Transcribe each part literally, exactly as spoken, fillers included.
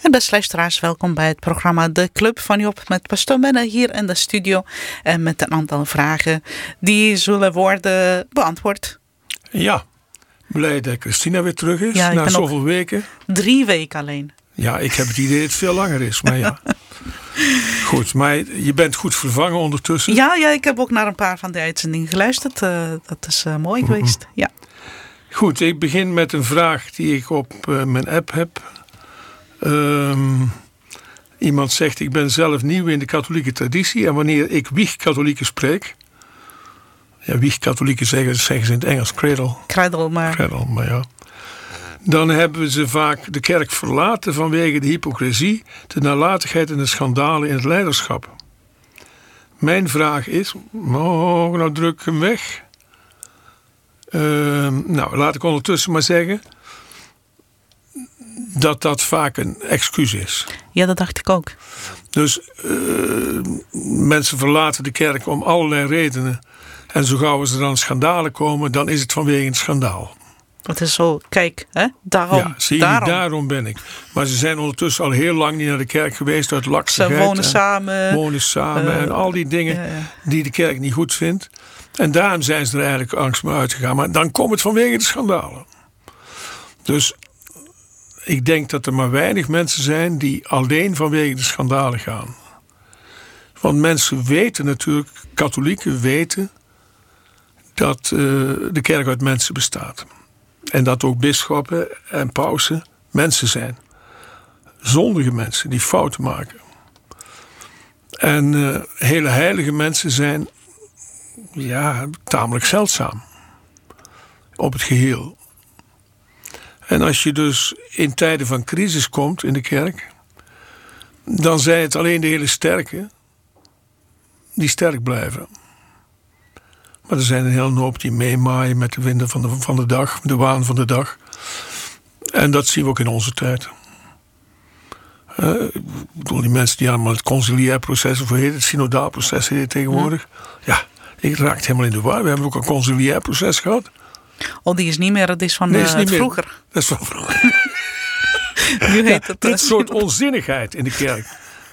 En beste luisteraars, welkom bij het programma De Club van Job met pastoor Menne hier in de studio. En met een aantal vragen die zullen worden beantwoord. Ja, blij dat Christina weer terug is Ja, na zoveel weken. Drie weken alleen. Ja, ik heb het idee dat het veel langer is, maar ja. Goed, maar je bent goed vervangen ondertussen. Ja, ja, ik heb ook naar een paar van de uitzendingen geluisterd. Uh, dat is uh, mooi mm-hmm. geweest, ja. Goed, ik begin met een vraag die ik op uh, mijn app heb. Um, iemand zegt, ik ben zelf nieuw in de katholieke traditie en wanneer ik wieg-katholieken spreek, ja, wieg-katholieken zeggen, zeggen ze in het Engels cradle, cradle, maar... cradle, maar ja, dan hebben ze vaak de kerk verlaten vanwege de hypocrisie, de nalatigheid en de schandalen in het leiderschap. Mijn vraag is, oh, nou druk ik hem weg. Uh, nou, laat ik ondertussen maar zeggen dat dat vaak een excuus is. Ja, dat dacht ik ook. Dus uh, mensen verlaten de kerk om allerlei redenen. En zo gauw er dan schandalen komen, dan is het vanwege een schandaal. Het is zo, kijk, hè? Daarom. Ja, zie je, daarom. daarom ben ik. Maar ze zijn ondertussen al heel lang niet naar de kerk geweest uit laksigheid. Ze wonen samen. Wonen samen uh, en al die dingen ja, ja. die de kerk niet goed vindt. En daarom zijn ze er eigenlijk angst mee uitgegaan. Maar dan komt het vanwege de schandalen. Dus ik denk dat er maar weinig mensen zijn die alleen vanwege de schandalen gaan. Want mensen weten natuurlijk, katholieken weten, dat uh, de kerk uit mensen bestaat. En dat ook bisschoppen en pausen mensen zijn. Zondige mensen die fouten maken. En uh, hele heilige mensen zijn ja, tamelijk zeldzaam. Op het geheel. En als je dus in tijden van crisis komt in de kerk, dan zijn het alleen de hele sterken die sterk blijven. Maar er zijn een hele hoop die meemaaien met de winden van de, van de dag, de waan van de dag. En dat zien we ook in onze tijd. Uh, ik bedoel, die mensen die allemaal het conciliair proces, of hoe heet het, synodaal proces heet het tegenwoordig. Ja, ik raak helemaal in de war. We hebben ook een conciliair proces gehad. Oh, die is niet meer, dat is van nee, is uh, het vroeger. Meer. Dat is van vroeger. Nu heet ja, het, dit uh, soort onzinnigheid in de kerk.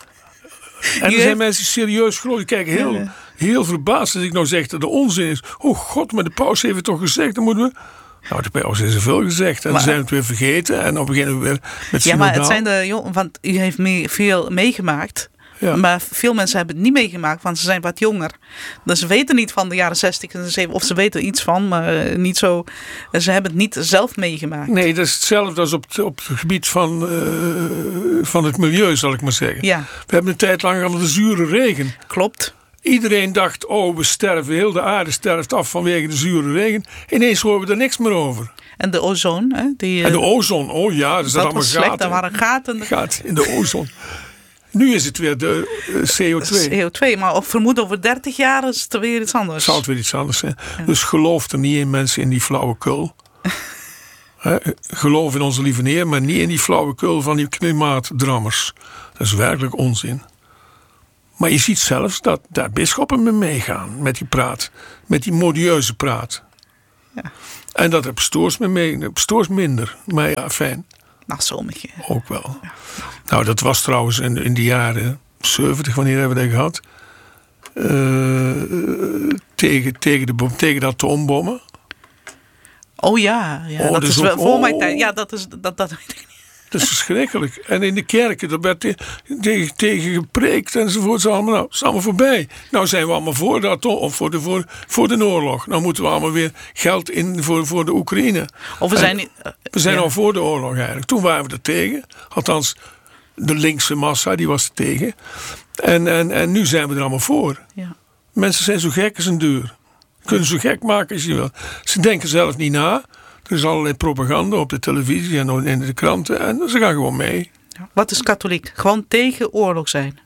En er zijn heeft... mensen serieus geloven. Die kijken heel, ja. heel verbaasd als ik nou zeg dat er onzin is. Oh god, maar de paus heeft het toch gezegd, dan moeten we... Nou, de paus heeft zoveel gezegd. En maar, dan zijn we het weer vergeten. En dan beginnen we weer met ja, maar het zijn de jongen, want u heeft mee, veel meegemaakt. Ja. Maar veel mensen hebben het niet meegemaakt, want ze zijn wat jonger. Dus ze weten niet van de jaren zestig en zeventig, of ze weten iets van, maar niet zo. Ze hebben het niet zelf meegemaakt. Nee, dat is hetzelfde als op het, op het gebied van, uh, van het milieu, zal ik maar zeggen. Ja. We hebben een tijd lang al de zure regen. Klopt. Iedereen dacht, oh, we sterven, heel de aarde sterft af vanwege de zure regen. Ineens horen we er niks meer over. En de ozon, hè? Die, en de ozon, oh ja, er zat allemaal slecht, gaten. Er waren gaten. Gaten in de ozon. Nu is het weer de uh, C O twee. C O twee, maar vermoed over dertig jaar is het weer iets anders. Zal het weer iets anders zijn. Ja. Dus geloof er niet in mensen in die flauwekul. Geloof in onze lieve Heer, maar niet in die flauwekul van die klimaatdrammers. Dat is werkelijk onzin. Maar je ziet zelfs dat daar bisschoppen mee meegaan met die praat. Met die modieuze praat. Ja. En dat er pastoors mee mee, pastoors minder. Maar ja, fijn. Nou, sommige. Ook wel. Ja. Nou, dat was trouwens in, in de jaren zeventig, wanneer hebben we dat gehad? Uh, tegen, tegen, de, tegen de atoombommen. Oh ja, ja oh, dat, dat is is wel ook, voor oh, mijn tijd. Ja, dat is dat, dat weet ik niet. Dat is verschrikkelijk. En in de kerken, daar werd tegen, tegen gepreekt enzovoort. Allemaal, nou, is allemaal voorbij. Nou zijn we allemaal voor de atoom, of voor de, voor, voor de oorlog. Nou moeten we allemaal weer geld in voor, voor de Oekraïne. Of we zijn, niet, uh, we zijn ja. al voor de oorlog eigenlijk. Toen waren we er tegen. Althans, de linkse massa, die was er tegen. En, en, en nu zijn we er allemaal voor. Ja. Mensen zijn zo gek als een deur. Kunnen zo gek maken als je wil. Ze denken zelf niet na. Er is allerlei propaganda op de televisie en in de kranten. En ze gaan gewoon mee. Wat is katholiek? Gewoon tegen oorlog zijn?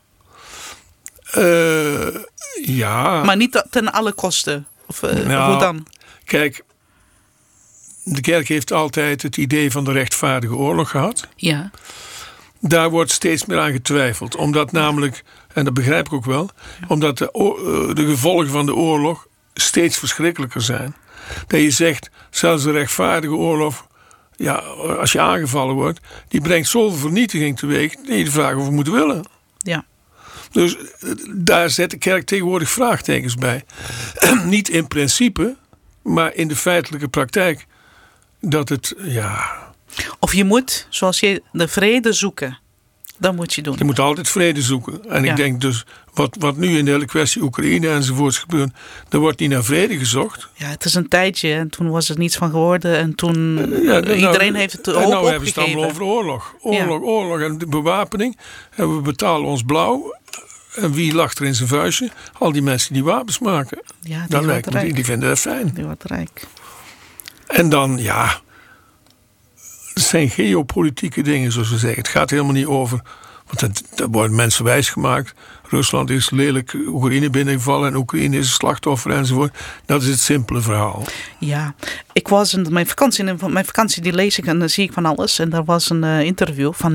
Uh, ja. Maar niet ten alle kosten? Of uh, nou, hoe dan? Kijk, de kerk heeft altijd het idee van de rechtvaardige oorlog gehad. Ja. Daar wordt steeds meer aan getwijfeld. Omdat namelijk, en dat begrijp ik ook wel, ja. omdat de, de gevolgen van de oorlog steeds verschrikkelijker zijn. Dat je zegt, zelfs de rechtvaardige oorlog ja, als je aangevallen wordt, die brengt zoveel vernietiging teweeg dat je de vraag of we moeten willen. Ja. Dus daar zet de kerk tegenwoordig vraagtekens bij. Niet in principe, maar in de feitelijke praktijk. Dat het, ja... Of je moet, zoals je, de vrede zoeken. Dat moet je doen. Je moet altijd vrede zoeken. En ja. ik denk dus, wat, wat nu in de hele kwestie Oekraïne enzovoorts gebeurt, er wordt niet naar vrede gezocht. Ja, het is een tijdje en toen was er niets van geworden. En toen, ja, nou, iedereen heeft het hoop opgegeven. En nou hebben ze het allemaal over oorlog. Oorlog, ja. oorlog en de bewapening. En we betalen ons blauw. En wie lacht er in zijn vuistje? Al die mensen die wapens maken. Ja, die, dat lijkt me, die vinden dat fijn. Die wordt rijk. En dan, ja... Het zijn geopolitieke dingen, zoals we zeggen. Het gaat helemaal niet over... Want daar worden mensen wijsgemaakt. Rusland is lelijk Oekraïne binnengevallen... en Oekraïne is een slachtoffer enzovoort. Dat is het simpele verhaal. Ja, ik was in mijn vakantie... In mijn vakantie die lees ik en dan zie ik van alles. En daar was een uh, interview van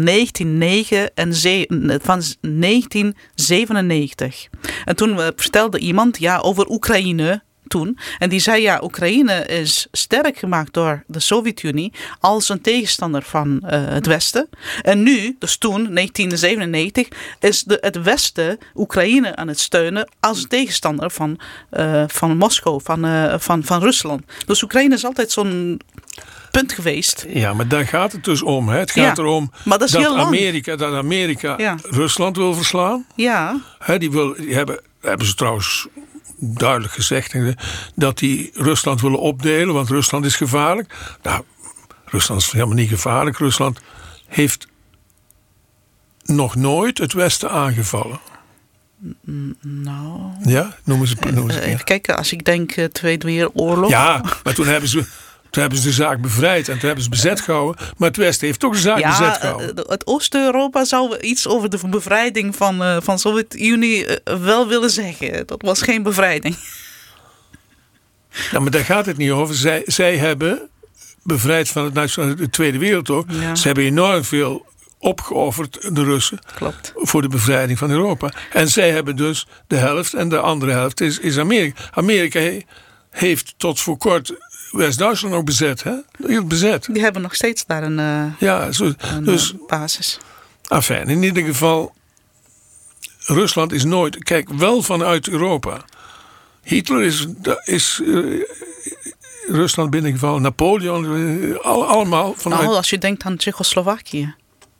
negentien zevenennegentig. En toen uh, vertelde iemand ja, over Oekraïne... toen. En die zei ja, Oekraïne is sterk gemaakt door de Sovjet-Unie als een tegenstander van uh, het Westen. En nu, dus toen, negentien zevenennegentig, is de, het Westen Oekraïne aan het steunen als een tegenstander van, uh, van Moskou, van, uh, van, van Rusland. Dus Oekraïne is altijd zo'n punt geweest. Ja, maar daar gaat het dus om. Hè. Het gaat ja, erom dat, dat Amerika, dat Amerika ja. Rusland wil verslaan. Ja. Hè, die, wil, die hebben, hebben ze trouwens... duidelijk gezegd dat die Rusland willen opdelen, want Rusland is gevaarlijk. Nou, Rusland is helemaal niet gevaarlijk. Rusland heeft nog nooit het Westen aangevallen. Nou... Ja, noemen ze het. Even kijken, als ik denk uh, Tweede Wereldoorlog. Ja, maar toen hebben ze... Toen hebben ze de zaak bevrijd en toen hebben ze bezet gehouden. Maar het Westen heeft toch de zaak ja, bezet gehouden. Het Oost-Europa zou iets over de bevrijding van, uh, van de Sovjet-Unie uh, wel willen zeggen. Dat was geen bevrijding. Ja, maar daar gaat het niet over. Zij, zij hebben bevrijd van het, de Tweede Wereldoorlog. Ja. Ze hebben enorm veel opgeofferd, de Russen. Klopt. Voor de bevrijding van Europa. En zij hebben dus de helft en de andere helft is, is Amerika. Amerika he, heeft tot voor kort... West-Duitsland ook bezet, hè? Heel bezet. Die hebben nog steeds daar een, uh, ja, zo, een dus, uh, basis. Enfin, in ieder geval, Rusland is nooit... Kijk, wel vanuit Europa. Hitler is, is uh, Rusland binnengevallen. Napoleon, uh, all, allemaal vanuit... Nou, als je denkt aan Tsjechoslowakije.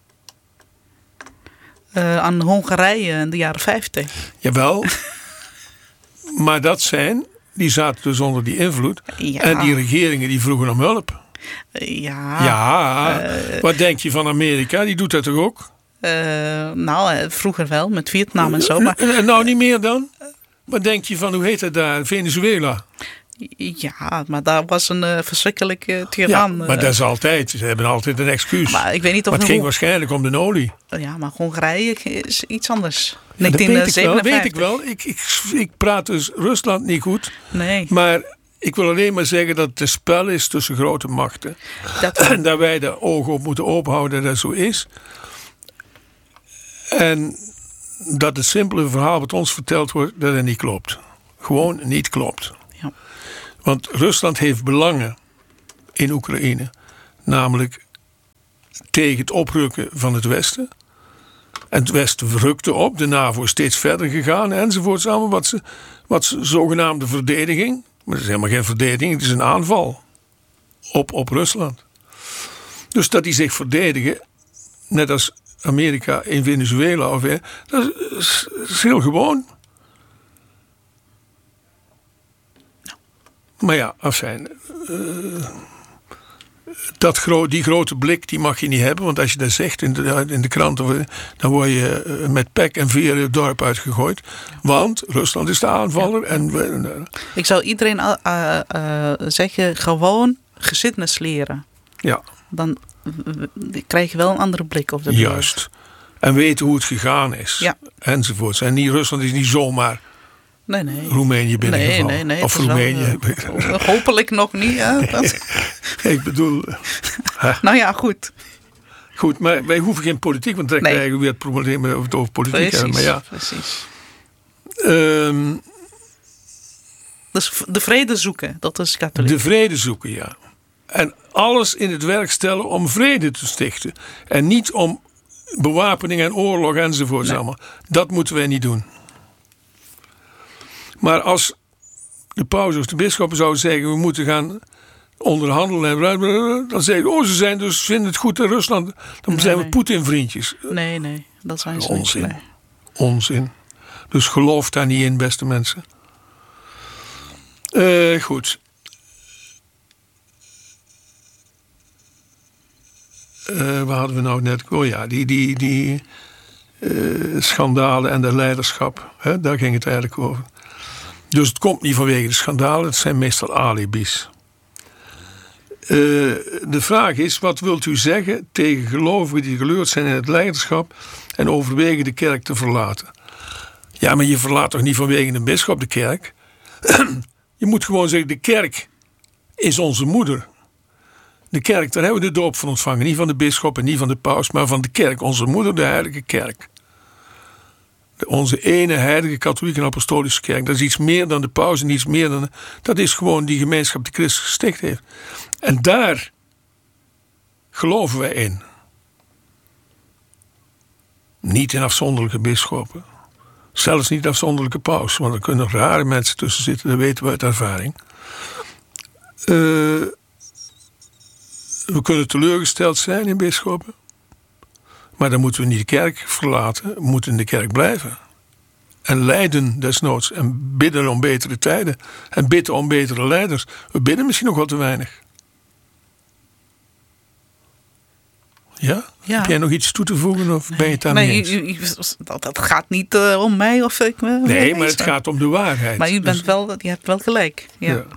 Uh, aan Hongarije in de jaren vijftig. Jawel. Maar dat zijn... Die zaten dus onder die invloed. Ja. En die regeringen die vroegen om hulp. Ja. Ja. Uh, Wat denk je van Amerika? Die doet dat toch ook? Uh, nou, vroeger wel. Met Vietnam en zo. Maar... Uh, nou, niet meer dan? Wat denk je van, hoe heet het daar? Venezuela? Ja, maar daar was een uh, verschrikkelijke tiran. Ja, maar dat is altijd. Ze hebben altijd een excuus. Maar ik weet niet of maar het ging hoe... waarschijnlijk om de olie. Ja, maar Hongarije is iets anders. Ja, dat weet ik wel. Weet ik, wel. Ik, ik, ik praat dus Rusland niet goed. Nee. Maar ik wil alleen maar zeggen dat het een spel is tussen grote machten. Dat... En dat wij de ogen op moeten openhouden dat dat zo is. En dat het simpele verhaal wat ons verteld wordt, dat het niet klopt. Gewoon niet klopt. Ja. Want Rusland heeft belangen in Oekraïne. Namelijk tegen het oprukken van het Westen. En het Westen rukte op. De NAVO is steeds verder gegaan enzovoort. Samen wat ze, wat ze zogenaamde verdediging. Maar het is helemaal geen verdediging. Het is een aanval op, op Rusland. Dus dat die zich verdedigen. Net als Amerika in Venezuela. Of, dat is, is heel gewoon. Maar ja, afijn. Uh, dat gro- die grote blik die mag je niet hebben. Want als je dat zegt in de, in de krant, dan word je uh, met pek en veer het dorp uitgegooid. Want Rusland is de aanvaller. Ja. En, uh, Ik zou iedereen uh, uh, uh, zeggen, gewoon geschiedenis leren. Ja. Dan uh, krijg je wel een andere blik op de wereld. Juist. En weten hoe het gegaan is. Ja. Enzovoorts. En niet, Rusland is niet zomaar... Nee, nee. Roemenië binnengevallen. Nee, nee, nee. Of Roemenië. Wel, uh, hopelijk nog niet. Hè? Ik bedoel... nou ja, goed. Goed, maar wij hoeven geen politiek, want dan nee. krijgen we weer het probleem over politiek. Precies, hebben, maar ja. precies. Um, dus de vrede zoeken, dat is katholiek. De vrede zoeken, ja. En alles in het werk stellen om vrede te stichten. En niet om bewapening en oorlog enzovoort. Nee. Dat moeten wij niet doen. Maar als de paus of de bisschoppen zouden zeggen, we moeten gaan onderhandelen. En dan zeggen oh, ze zijn dus, vinden het goed in Rusland. Dan nee, zijn we Poetin-vriendjes. Nee, nee, dat zijn ze Onzin. niet. Nee. Onzin. Dus geloof daar niet in, beste mensen. Uh, goed. Uh, waar hadden we nou net? Oh ja, die, die, die uh, schandalen en de leiderschap. Hè, daar ging het eigenlijk over. Dus het komt niet vanwege de schandalen. Het zijn meestal alibis. Uh, de vraag is, wat wilt u zeggen tegen gelovigen die geleurd zijn in het leiderschap en overwegen de kerk te verlaten? Ja, maar je verlaat toch niet vanwege een bisschop de kerk? Je moet gewoon zeggen, de kerk is onze moeder. De kerk, daar hebben we de doop van ontvangen. Niet van de bisschop en niet van de paus, maar van de kerk. Onze moeder, de heilige kerk. De, onze ene heilige katholieke en apostolische kerk. Dat is iets meer dan de paus en iets meer dan... Dat is gewoon die gemeenschap die Christus gesticht heeft. En daar geloven wij in. Niet in afzonderlijke bisschoppen. Zelfs niet afzonderlijke paus. Want er kunnen rare mensen tussen zitten. Dat weten we uit ervaring. Uh, we kunnen teleurgesteld zijn in bisschoppen. Maar dan moeten we niet de kerk verlaten. We moeten in de kerk blijven. En lijden desnoods. En bidden om betere tijden. En bidden om betere leiders. We bidden misschien nog wat te weinig. Ja? Ja? Heb jij nog iets toe te voegen of nee. ben je het daar nee, niet eens? U, u, dat, dat gaat niet uh, om mij of ik. Uh, nee, maar het gaat om de waarheid. Maar u bent dus, wel, je hebt wel gelijk. Ja. Ja.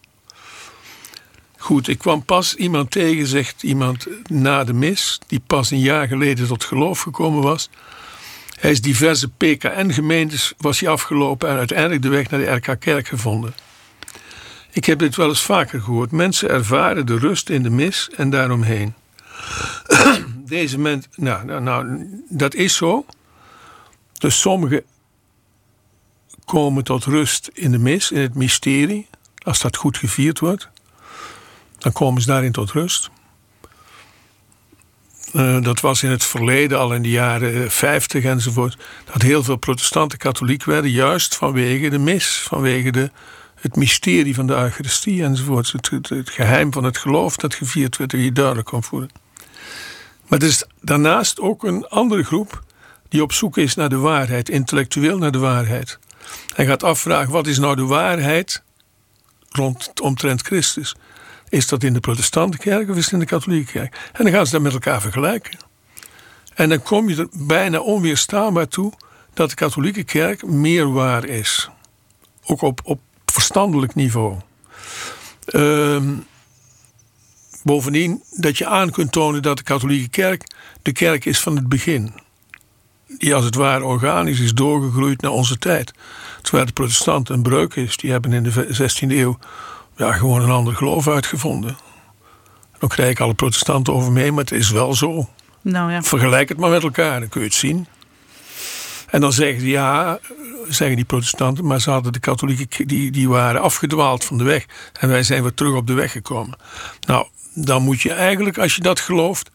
Goed, ik kwam pas iemand tegen, zegt iemand na de mis, die pas een jaar geleden tot geloof gekomen was. Hij is diverse P K N-gemeentes was hij afgelopen en uiteindelijk de weg naar de R K Kerk gevonden. Ik heb dit wel eens vaker gehoord. Mensen ervaren de rust in de mis en daaromheen. Deze mensen, nou, nou, nou, dat is zo. Dus sommigen komen tot rust in de mis, in het mysterie. Als dat goed gevierd wordt, dan komen ze daarin tot rust. Uh, dat was in het verleden, al in de jaren vijftig enzovoort, dat heel veel protestanten katholiek werden, juist vanwege de mis, vanwege de, het mysterie van de Eucharistie enzovoort. Het, het, het geheim van het geloof dat gevierd werd, dat je duidelijk kon voelen. Maar er is daarnaast ook een andere groep die op zoek is naar de waarheid, intellectueel naar de waarheid. Hij gaat afvragen, wat is nou de waarheid rond, omtrent Christus? Is dat in de protestantenkerk of is het in de katholieke kerk? En dan gaan ze dat met elkaar vergelijken. En dan kom je er bijna onweerstaanbaar toe dat de katholieke kerk meer waar is. Ook op, op verstandelijk niveau. Um, bovendien dat je aan kunt tonen dat de katholieke kerk de kerk is van het begin. Die als het ware organisch is doorgegroeid naar onze tijd. Terwijl de protestanten een breuk is. Die hebben in de zestiende eeuw ja, gewoon een ander geloof uitgevonden. Dan krijg ik alle protestanten over mee, maar het is wel zo. Nou ja. Vergelijk het maar met elkaar, dan kun je het zien. En dan zeggen ze, ja, zeggen die protestanten, maar ze hadden de katholieken, die, die waren afgedwaald van de weg. En wij zijn weer terug op de weg gekomen. Nou, dan moet je eigenlijk, als je dat gelooft,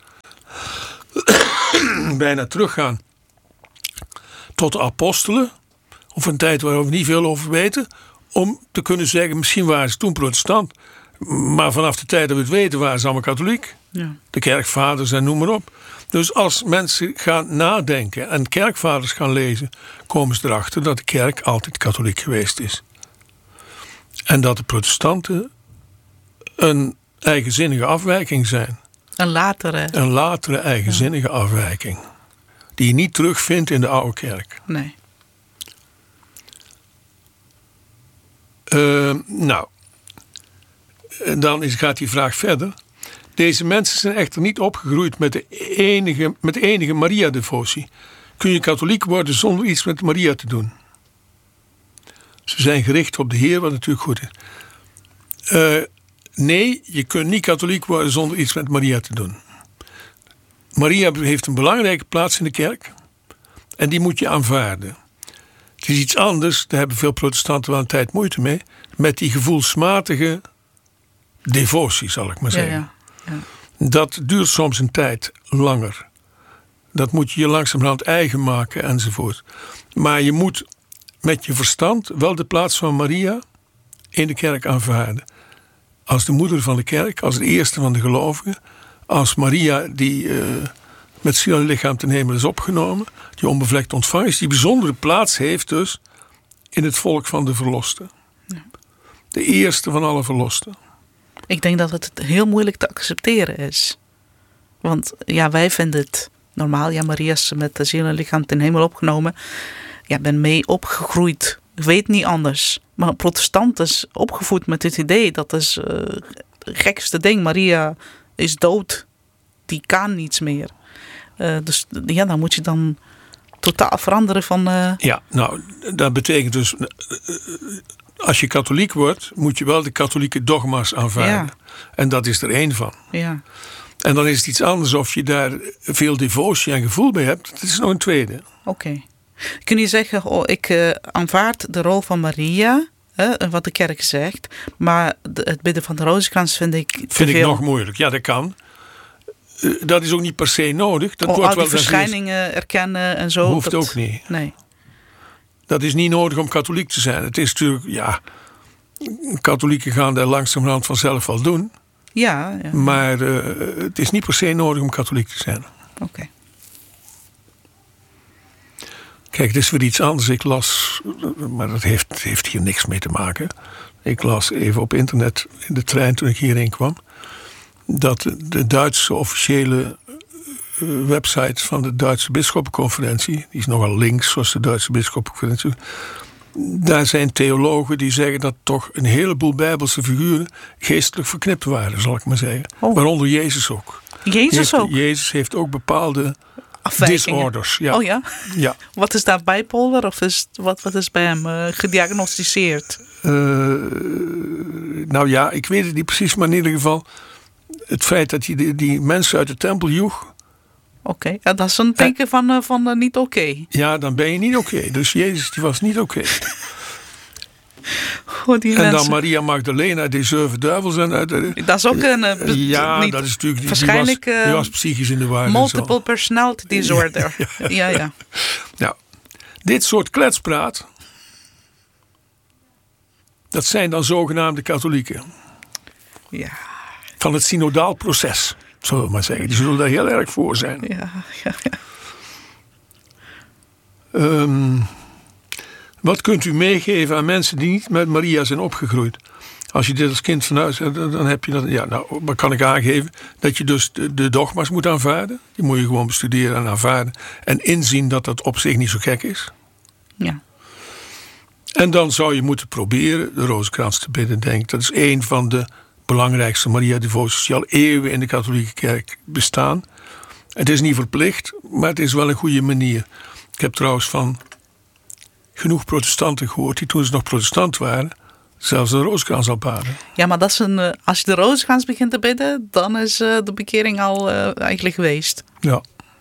bijna teruggaan tot de apostelen, of een tijd waar we niet veel over weten, om te kunnen zeggen, misschien waren ze toen protestant, maar vanaf de tijd dat we het weten waren ze allemaal katholiek. Ja. De kerkvaders en noem maar op. Dus als mensen gaan nadenken en kerkvaders gaan lezen, komen ze erachter dat de kerk altijd katholiek geweest is. En dat de protestanten een eigenzinnige afwijking zijn. Een latere. Een latere eigenzinnige ja. afwijking. Die je niet terugvindt in de oude kerk. Nee. Uh, nou, dan is, gaat die vraag verder. Deze mensen zijn echter niet opgegroeid met de enige, met de enige Maria-devotie. Kun je katholiek worden zonder iets met Maria te doen? Ze zijn gericht op de Heer, wat natuurlijk goed is. Uh, nee, je kunt niet katholiek worden zonder iets met Maria te doen. Maria heeft een belangrijke plaats in de kerk. En die moet je aanvaarden. Het is iets anders, daar hebben veel protestanten wel een tijd moeite mee, met die gevoelsmatige devotie, zal ik maar zeggen. Ja, ja. Ja. Dat duurt soms een tijd langer. Dat moet je je langzamerhand eigen maken enzovoort. Maar je moet met je verstand wel de plaats van Maria in de kerk aanvaarden. Als de moeder van de kerk, als de eerste van de gelovigen. Als Maria die uh, met ziel en lichaam ten hemel is opgenomen. Die onbevlekt ontvangen is. Die bijzondere plaats heeft dus in het volk van de verlosten. Ja. De eerste van alle verlosten. Ik denk dat het heel moeilijk te accepteren is. Want ja, wij vinden het normaal. Ja, Maria is met de ziel en lichaam ten hemel opgenomen. Ja, ben mee opgegroeid. Ik weet niet anders. Maar een protestant is opgevoed met dit idee. Dat is uh, het gekste ding. Maria is dood. Die kan niets meer. Uh, dus ja, dan moet je dan totaal veranderen van... Uh... Ja, nou, dat betekent dus... Uh, als je katholiek wordt, moet je wel de katholieke dogma's aanvaarden. Ja. En dat is er één van. Ja. En dan is het iets anders of je daar veel devotie en gevoel bij hebt. Dat is nog een tweede. Oké. Okay. Kun je zeggen, oh, ik uh, aanvaard de rol van Maria, hè, wat de kerk zegt, maar de, het bidden van de rozenkrans vind ik te Vind veel. ik nog moeilijk. Ja, dat kan. Uh, dat is ook niet per se nodig. Dat oh, wordt al die wel verschijningen erkennen en zo. Hoeft dat, ook niet. Nee. Dat is niet nodig om katholiek te zijn. Het is natuurlijk, ja, katholieken gaan daar langzamerhand vanzelf wel doen. Ja. ja. Maar uh, het is niet per se nodig om katholiek te zijn. Oké. Okay. Kijk, het is weer iets anders. Ik las, maar dat heeft, heeft hier niks mee te maken. Ik las even op internet in de trein toen ik hierheen kwam, dat de Duitse officiële uh, website van de Duitse Bisschoppenconferentie, die is nogal links zoals de Duitse Bisschoppenconferentie, daar zijn theologen die zeggen dat toch een heleboel Bijbelse figuren geestelijk verknipt waren, zal ik maar zeggen. Oh. Waaronder Jezus ook. Jezus heeft, ook? Jezus heeft ook bepaalde disorders. Ja. Oh ja? Ja. Wat is daar bipolar of is, wat, wat is bij hem uh, gediagnosticeerd? Uh, nou ja, ik weet het niet precies, maar in ieder geval het feit dat hij die, die mensen uit de tempel joeg. Oké, okay. Ja, dat is een teken uh, van, uh, van uh, niet oké. Okay. Ja, dan ben je niet oké. Okay. Dus Jezus die was niet oké. Okay. Goed, en mensen. Dan Maria Magdalena, die zeven duivels. En, uh, dat is ook een... Uh, ja, niet, dat is natuurlijk... Waarschijnlijk... Die was, die was psychisch in de war. Multiple personality disorder. Ja, ja. ja, ja. Nou, dit soort kletspraat, dat zijn dan zogenaamde katholieken. Ja. Van het synodaal proces, zullen we maar zeggen. Die zullen daar heel erg voor zijn. Ja, ja, ja. Um, wat kunt u meegeven aan mensen die niet met Maria zijn opgegroeid? Als je dit als kind van huis hebt, dan heb je dat. Ja, nou, wat kan ik aangeven? Dat je dus de, de dogma's moet aanvaarden. Die moet je gewoon bestuderen en aanvaarden. En inzien dat dat op zich niet zo gek is. Ja. En dan zou je moeten proberen de rozenkrans te bidden, denk ik. Dat is een van de belangrijkste Maria-devoties die al eeuwen in de katholieke kerk bestaan. Het is niet verplicht, maar het is wel een goede manier. Ik heb trouwens van genoeg protestanten gehoord die toen ze nog protestant waren zelfs de rozenkrans al baden. Ja, maar dat is een, als je de rozenkrans begint te bidden, dan is uh, de bekering al uh, eigenlijk geweest. Ja.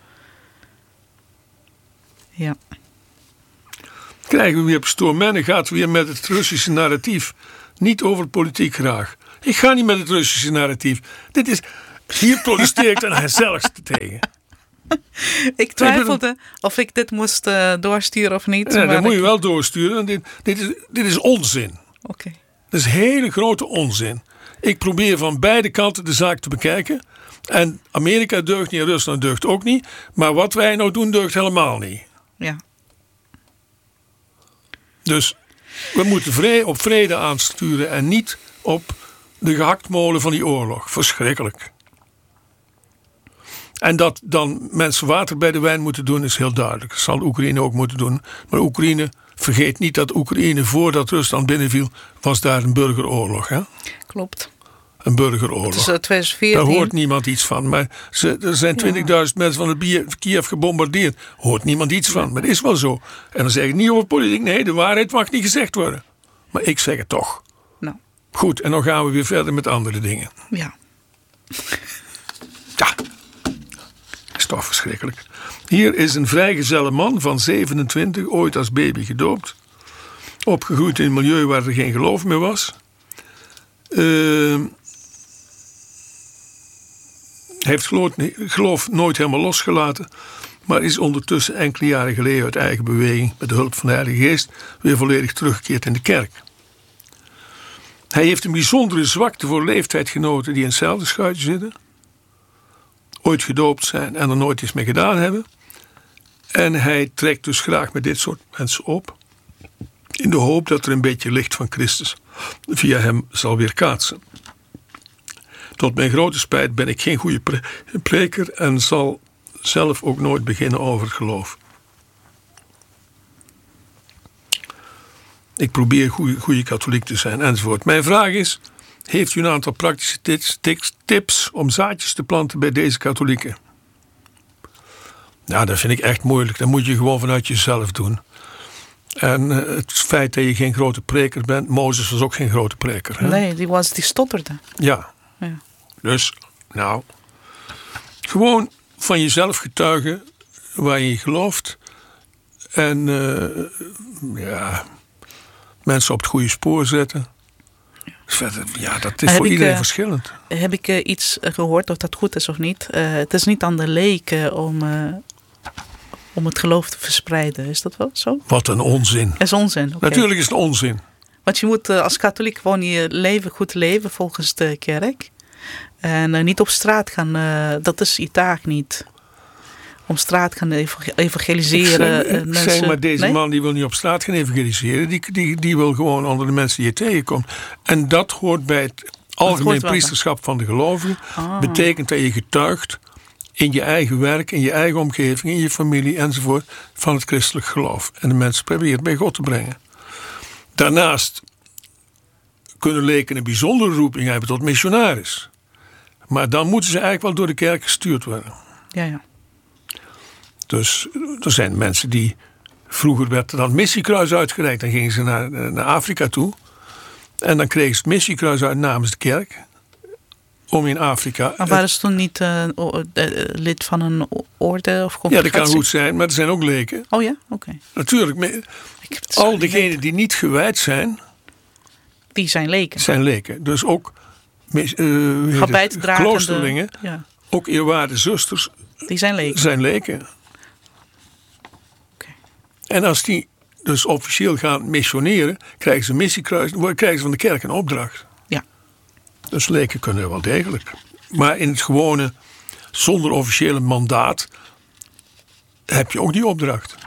Ja. Krijgen we weer pastoor Menne gaat weer met het Russische narratief. Niet over politiek graag. Ik ga niet met het Russische narratief. Dit is, hier protesteer ik dan gezelligste tegen. Ik twijfelde ik of ik dit moest uh, doorsturen of niet. Nee, dat moet je ik... wel doorsturen. Dit, dit, is, dit is onzin. Oké. Okay. Dat is hele grote onzin. Ik probeer van beide kanten de zaak te bekijken. En Amerika deugt niet en Rusland deugt ook niet. Maar wat wij nou doen deugt helemaal niet. Ja. Dus we moeten vrede, op vrede aansturen en niet op de gehaktmolen van die oorlog. Verschrikkelijk. En dat dan mensen water bij de wijn moeten doen is heel duidelijk. Dat zal Oekraïne ook moeten doen. Maar Oekraïne, vergeet niet dat Oekraïne voordat Rusland binnenviel, was daar een burgeroorlog. Hè? Klopt. Een burgeroorlog. Het is uh, twintig veertien. Daar hoort niemand iets van. Maar ze, er zijn twintigduizend ja. mensen van het Kiev gebombardeerd. Hoort niemand iets van. Maar het is wel zo. En dan zeg ik niet over politiek. Nee, de waarheid mag niet gezegd worden. Maar ik zeg het toch. Nou. Goed, en dan gaan we weer verder met andere dingen. Ja. Ja. Is toch verschrikkelijk. Hier is een vrijgezelle man van zevenentwintig, ooit als baby gedoopt. Opgegroeid in een milieu waar er geen geloof meer was. Uh, Hij heeft geloof, geloof nooit helemaal losgelaten, maar is ondertussen enkele jaren geleden uit eigen beweging met de hulp van de Heilige Geest weer volledig teruggekeerd in de kerk. Hij heeft een bijzondere zwakte voor leeftijdgenoten die in hetzelfde schuitje zitten, ooit gedoopt zijn en er nooit iets mee gedaan hebben. En hij trekt dus graag met dit soort mensen op, in de hoop dat er een beetje licht van Christus via hem zal weerkaatsen. Tot mijn grote spijt ben ik geen goede pre- preker en zal zelf ook nooit beginnen over het geloof. Ik probeer goede, goede katholiek te zijn enzovoort. Mijn vraag is, heeft u een aantal praktische tips, tips, tips om zaadjes te planten bij deze katholieken? Nou, dat vind ik echt moeilijk. Dat moet je gewoon vanuit jezelf doen. En uh, het feit dat je geen grote preker bent, Mozes was ook geen grote preker. Hè? Nee, die, was, die stotterde. Ja. ja. Dus, nou, gewoon van jezelf getuigen waar je gelooft. En uh, ja, mensen op het goede spoor zetten. Ja, dat is heb voor ik, iedereen uh, verschillend. Heb ik uh, iets gehoord, of dat goed is of niet? Uh, het is niet aan de leken om, uh, om het geloof te verspreiden. Is dat wel zo? Wat een onzin. Dat is onzin. Okay. Natuurlijk is het onzin. Want je moet uh, als katholiek gewoon je leven goed leven volgens de kerk. En uh, niet op straat gaan. Uh, dat is je taak niet. Om straat gaan evangeliseren. Ik zeg, ik mensen. zeg maar, deze nee? man die wil niet op straat gaan evangeliseren. Die, die, die wil gewoon onder de mensen die je tegenkomt. En dat hoort bij het algemeen priesterschap van de gelovigen. Ah. Betekent dat je getuigt in je eigen werk, in je eigen omgeving, in je familie enzovoort van het christelijk geloof. En de mensen probeert bij God te brengen. Daarnaast kunnen leken een bijzondere roeping hebben tot missionaris. Maar dan moeten ze eigenlijk wel door de kerk gestuurd worden. Ja, ja. Dus er zijn mensen die... Vroeger werd er dan het missiekruis uitgereikt. Dan gingen ze naar, naar Afrika toe. En dan kregen ze het missiekruis uit namens de kerk. Om in Afrika... Maar waren ze toen niet uh, lid van een orde of congregatie? Ja, dat kan goed zijn. Maar er zijn ook leken. Oh ja? Oké. Okay. Natuurlijk. Al diegenen die niet gewijd zijn... Die zijn leken. Zijn leken. Dus ook uh, kloosterlingen. Ja. Ook eerwaarde zusters... Die zijn leken. Zijn leken. Okay. En als die dus officieel gaan missioneren, krijgen ze een missiekruis, krijgen ze van de kerk een opdracht. Ja. Dus leken kunnen wel degelijk. Maar in het gewone, zonder officiële mandaat, heb je ook die opdracht.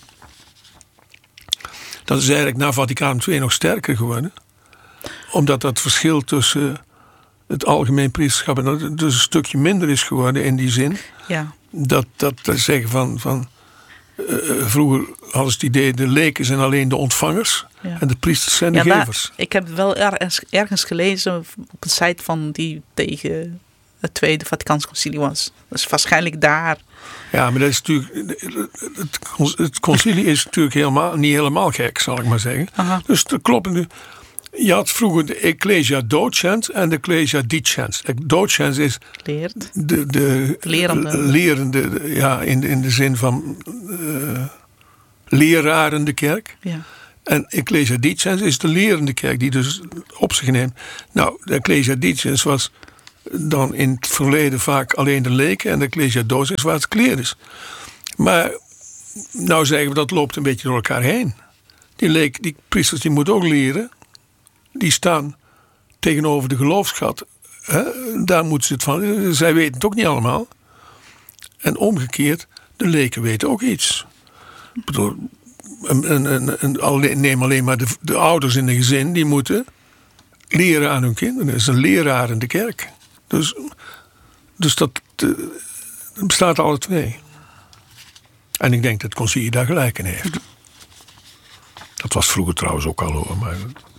Dat is eigenlijk na Vaticaan twee nog sterker geworden. Omdat dat verschil tussen het algemeen priesterschap en dat dus een stukje minder is geworden in die zin. Ja. Dat, dat, dat zeggen van, van uh, vroeger hadden ze het idee, de leken zijn alleen de ontvangers ja. en de priesters zijn de ja, gevers. Maar, ik heb wel ergens, ergens gelezen op een site van die tegen het Tweede Vaticaans Concilie was. Dus waarschijnlijk daar. Ja, maar dat is natuurlijk, het, het concilie is natuurlijk helemaal, niet helemaal gek, zal ik maar zeggen. Aha. Dus de kloppende. Je had vroeger de Ecclesia Docens en de Ecclesia Dicens. Docens is Leert. de, de, de lerende, lerende ja, in, de, in de zin van uh, lerarende kerk. Ja. En Ecclesia Dicens is de lerende kerk die dus op zich neemt. Nou, de Ecclesia Dicens was dan in het verleden vaak alleen de leken en de Ecclesia Docens waar het klerus. Maar nou zeggen we dat loopt een beetje door elkaar heen. Die, leek, die priesters die moeten ook leren. Die staan tegenover de geloofsschat. Hè? Daar moeten ze het van. Zij weten het ook niet allemaal. En omgekeerd, de leken weten ook iets. Ik bedoel, een, een, een, een, neem alleen maar de, de ouders in een gezin, die moeten leren aan hun kinderen. Dat is een leraar in de kerk. Dus, dus dat, dat bestaat alle twee. En ik denk dat het concilie daar gelijk in heeft. Dat was vroeger trouwens ook al hoor, maar...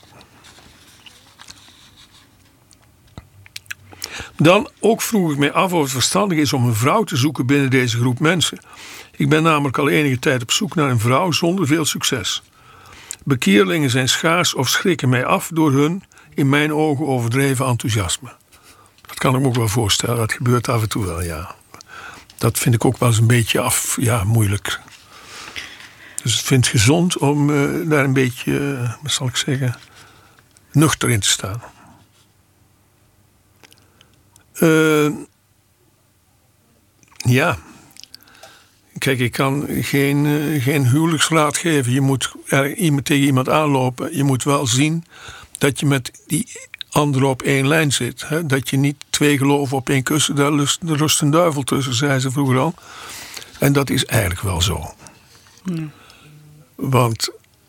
Dan ook vroeg ik mij af of het verstandig is om een vrouw te zoeken binnen deze groep mensen. Ik ben namelijk al enige tijd op zoek naar een vrouw zonder veel succes. Bekeerlingen zijn schaars of schrikken mij af door hun, in mijn ogen, overdreven enthousiasme. Dat kan ik me ook wel voorstellen, dat gebeurt af en toe wel, ja. Dat vind ik ook wel eens een beetje af, ja, moeilijk. Dus ik vind het gezond om uh, daar een beetje, uh, wat zal ik zeggen, nuchter in te staan. Uh, Ja. Kijk, ik kan geen, uh, geen huwelijksraad geven. Je moet er, iemand, tegen iemand aanlopen. Je moet wel zien dat je met die andere op één lijn zit. Hè? Dat je niet twee geloven op één kussen. Daar rust, er rust een duivel tussen, zei ze vroeger al. En dat is eigenlijk wel zo. Hmm. Want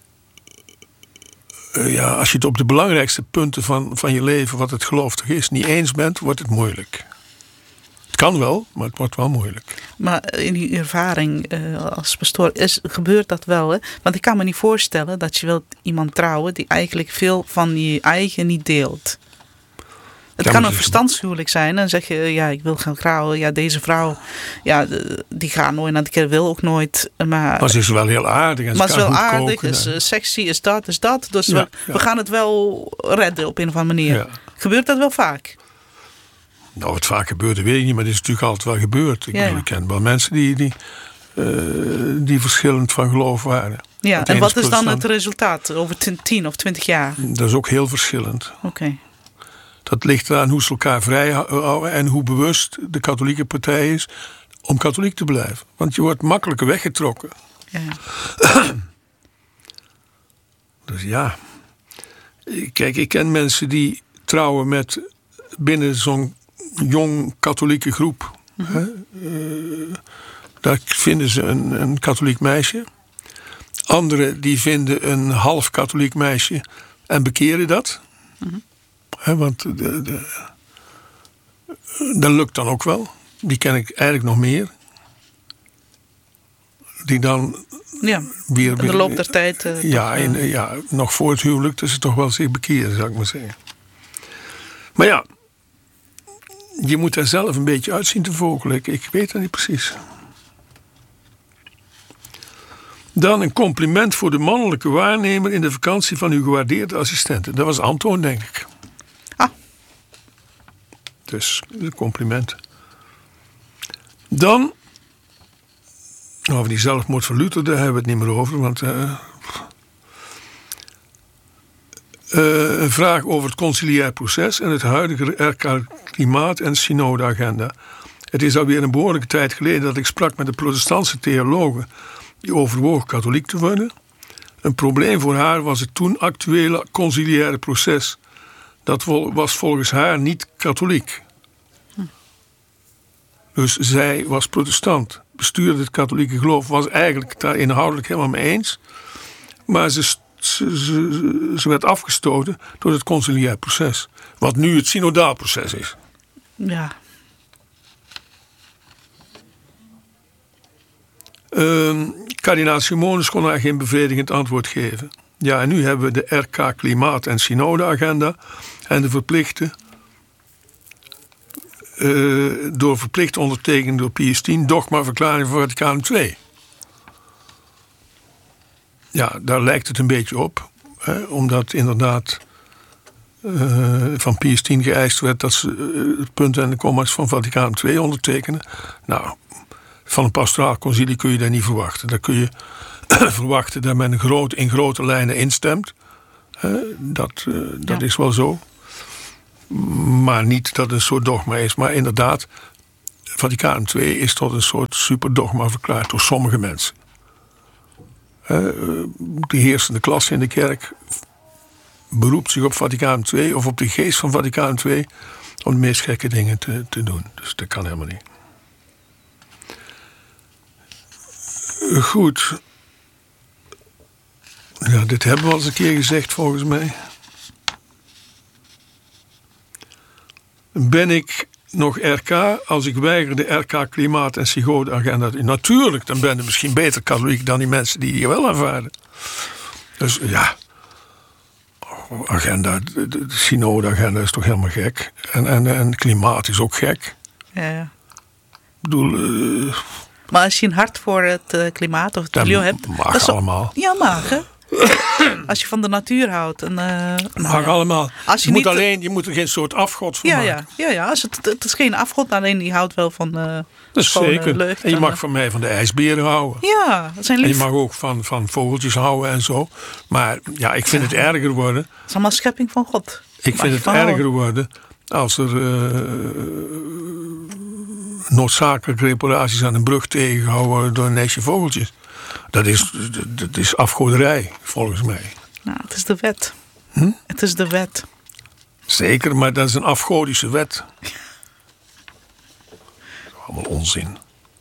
uh, ja, als je het op de belangrijkste punten van, van je leven, wat het geloof toch is, niet eens bent, wordt het moeilijk. Het kan wel, maar het wordt wel moeilijk. Maar in die ervaring uh, als pastoor is, gebeurt dat wel. Hè? Want ik kan me niet voorstellen dat je wilt iemand trouwen die eigenlijk veel van je eigen niet deelt. Het ja, kan een verstandshuwelijk zijn. En dan zeg je, ja, ik wil gaan trouwen. Ja, deze vrouw, ja, die gaat nooit naar de kerk, wil ook nooit. Maar, maar ze is wel heel aardig. En maar ze is wel aardig, koken, is uh, sexy, is dat, is dat. Dus ja, we, ja. we gaan het wel redden op een of andere manier. Ja. Gebeurt dat wel vaak? Nou, wat vaak gebeurt, weet ik niet, maar het is natuurlijk altijd wel gebeurd. Ik, ja. bedoel, ik ken wel mensen die, die, uh, die verschillend van geloof waren. Ja, het en wat is dan het resultaat over tien of twintig jaar? Dat is ook heel verschillend. Oké. Okay. Dat ligt eraan hoe ze elkaar vrij houden en hoe bewust de katholieke partij is om katholiek te blijven. Want je wordt makkelijker weggetrokken. Ja. Dus ja. Kijk, ik ken mensen die trouwen met binnen zo'n jong katholieke groep. Mm-hmm. Hè? Uh, daar vinden ze een, een katholiek meisje. Anderen die vinden een half katholiek meisje en bekeren dat. Mm-hmm. He, want de, de, dat lukt dan ook wel. Die ken ik eigenlijk nog meer. Die dan ja, weer, in de loop der tijd. Uh, ja, toch, in, ja, nog voor het huwelijk, dus ze toch wel zich bekeren, zou ik maar zeggen. Maar ja, je moet daar zelf een beetje uitzien te vogelen. Ik, ik weet dat niet precies. Dan een compliment voor de mannelijke waarnemer in de vakantie van uw gewaardeerde assistenten. Dat was Antoon, denk ik. Ah. Dus een compliment. Dan, over die zelfmoord van Luther, daar hebben we het niet meer over. Want uh, uh, een vraag over het conciliair proces en het huidige R K-klimaat en synodeagenda. Het is alweer een behoorlijke tijd geleden dat ik sprak met de protestantse theologen die overwoog katholiek te worden. Een probleem voor haar was het toen actuele conciliaire proces. Dat was volgens haar niet katholiek. Hm. Dus zij was protestant. Bestuurde het katholieke geloof, was eigenlijk daar inhoudelijk helemaal mee eens. Maar ze, ze, ze, ze werd afgestoten door het conciliair proces. Wat nu het synodaal proces is. Ja. Uh, kardinaal Simonis kon haar geen bevredigend antwoord geven. Ja, en nu hebben we de R K Klimaat en Synodeagenda en de verplichte, uh, door verplicht ondertekend door Pius tien, dogmaverklaring van Vaticaan twee. Ja, daar lijkt het een beetje op, hè, omdat inderdaad uh, van Pius tien geëist werd dat ze uh, het punt en de komma's van Vaticaan twee ondertekenen. Nou, van een pastoraal concilie kun je dat niet verwachten. Dan kun je verwachten dat men groot, in grote lijnen instemt. Uh, dat uh, dat ja. is wel zo. Maar niet dat het een soort dogma is. Maar inderdaad, Vaticaan twee is tot een soort superdogma verklaard door sommige mensen. Uh, de heersende klasse in de kerk beroept zich op Vaticaan twee of op de geest van Vaticaan twee om de meest gekke dingen te, te doen. Dus dat kan helemaal niet. Goed. Ja, dit hebben we al eens een keer gezegd volgens mij. Ben ik nog R K als ik weiger de R K Klimaat en Synodeagenda? Natuurlijk, dan ben je misschien beter katholiek dan die mensen die die wel aanvaarden. Dus ja, agenda, de, de Synodeagenda is toch helemaal gek. En, en, en klimaat is ook gek. Ja, ja. Ik bedoel... Uh, Maar als je een hart voor het uh, klimaat of het milieu hebt... mag dat is allemaal. Ja, mag hè. Als je van de natuur houdt. En, uh, mag nou ja. allemaal. Als je, je, niet, moet alleen, je moet er geen soort afgod van ja, maken. Ja, ja, ja. Als het, het is geen afgod, alleen die houdt wel van uh, dat is zeker. lucht. En je en, mag van mij van de ijsberen houden. Ja, dat zijn lief. En je mag ook van, van vogeltjes houden en zo. Maar ja, ik vind ja. het erger worden. Het is allemaal schepping van God. Ik vind het erger worden als er uh, noodzakelijke reparaties aan een brug tegengehouden worden door een nestje vogeltjes. Dat is, dat is afgoderij, volgens mij. Nou, het is de wet. Hm? Het is de wet. Zeker, maar dat is een afgodische wet. Allemaal onzin.